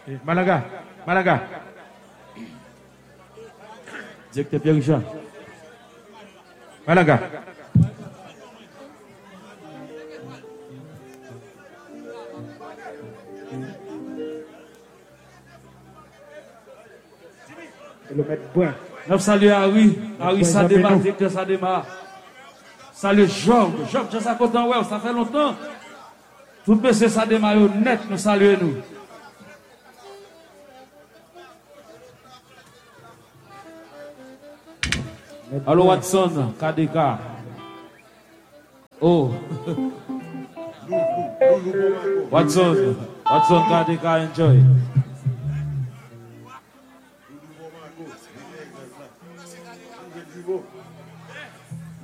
Malaga. Directeur Pierre Richard. Malaga. Le maître Brun. Nous saluons Harry Sadema, directeur Sadema. Salut Job, je suis content, ouais, ça fait longtemps. Tout PC Sadema est net, nous saluons nous. Allô Watson, KDK. Oh. Watson, KDK, enjoy.